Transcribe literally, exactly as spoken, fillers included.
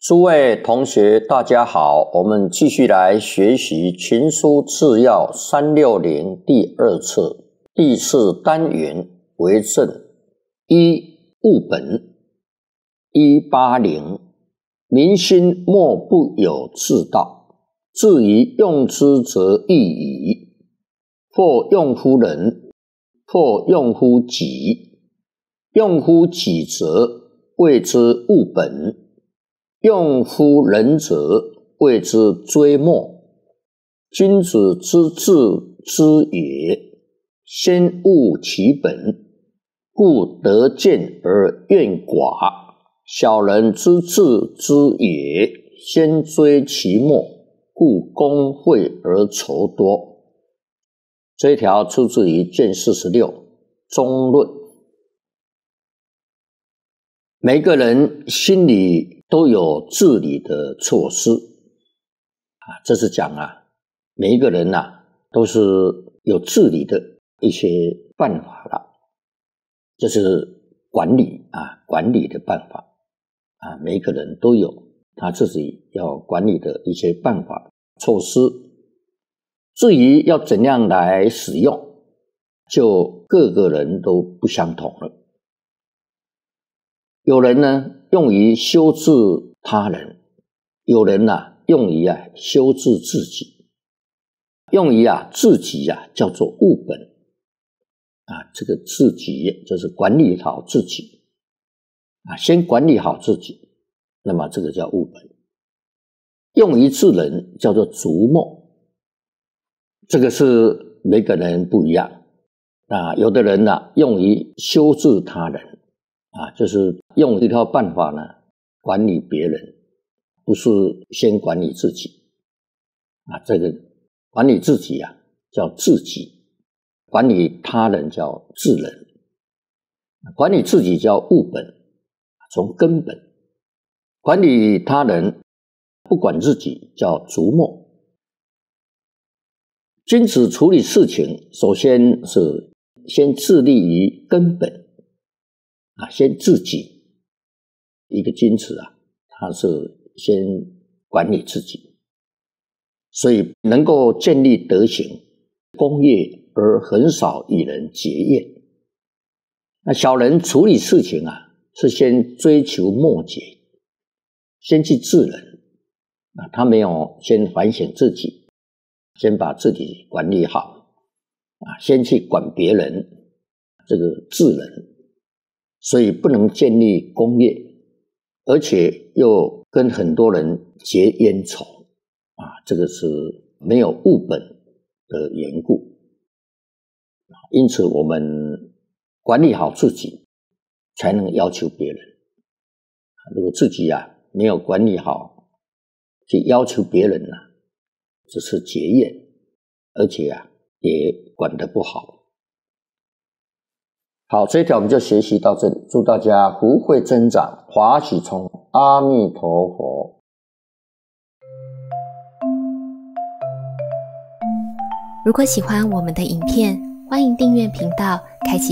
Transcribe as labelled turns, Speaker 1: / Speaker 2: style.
Speaker 1: 诸位同学大家好，我们继续来学习群书治要三六零第二册第四单元为政。一、务本。一八零，民心莫不有自道，至于用之则易矣。或用乎人，或用乎己。用乎己则谓之务本，用乎人者谓之追末。君子之治之也，先务其本，故得见而怨寡。小人之治之也，先追其末，故功惠而仇多。这一条出自于卷四十六中论。每个人心里都有治理的措施啊，这是讲啊，每一个人啊都是有治理的一些办法了，这是管理啊，管理的办法啊，每一个人都有他自己要管理的一些办法措施。至于要怎样来使用，就各个人都不相同了。有人呢用于修治他人，有人啊用于啊修治自己，用于啊自己啊叫做务本啊，这个自己就是管理好自己啊，先管理好自己，那么这个叫务本。用于治人叫做逐末，这个是每个人不一样啊。有的人啊用于修治他人啊，就是用一套办法呢管理别人，不是先管理自己啊。这个管理自己啊叫治己，管理他人叫治人，管理自己叫务本，从根本；管理他人不管自己叫逐末。君子处理事情，首先是先致力于根本啊，先自己。一个君子啊，他是先管理自己，所以能够建立德行，功业而很少与人结怨。那小人处理事情啊，是先追求末节，先去治人啊，他没有先反省自己，先把自己管理好啊，先去管别人，这个治人，所以不能建立功业，而且又跟很多人结冤仇啊，这个是没有务本的缘故。因此我们管理好自己，才能要求别人。如果自己啊没有管理好，去要求别人啊，只是结怨，而且啊也管得不好。好，这一条我们就学习到这里，祝大家福慧增长，法喜充满，阿弥陀佛。
Speaker 2: 如果喜欢我们的影片，欢迎订阅频道，开启